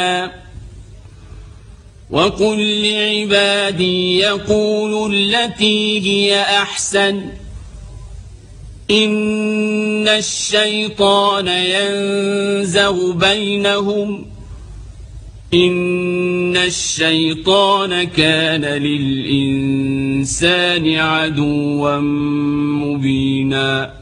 وقل لعبادي يقولوا التي هي أحسن إن الشيطان ينزغ بينهم إن الشيطان كان للإنسان عدوا مبينا.